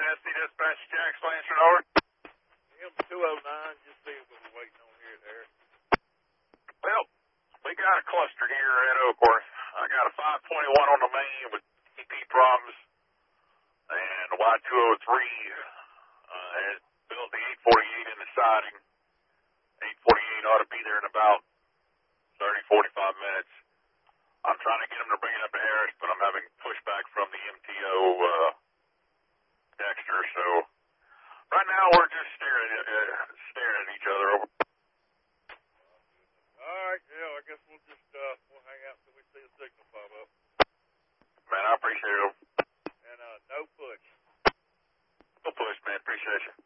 Tennessee Dispatch, Jack Slancher, over. M209, just seeing what we're waiting on here at Harris. Well, we got a cluster here at Oakworth. I got a 521 on the main with EP problems, and the Y203 has built the 848 in the siding. 848 ought to be there in about 30, 45 minutes. I'm trying to get them to bring it up to Harris, but I'm having pushback from the MTO Dexter. So right now we're just staring at each other. Over. All right, yeah, I guess we'll just we'll hang out until we see a signal pop up. Man, I appreciate it. And no push. No push, man. Appreciate you.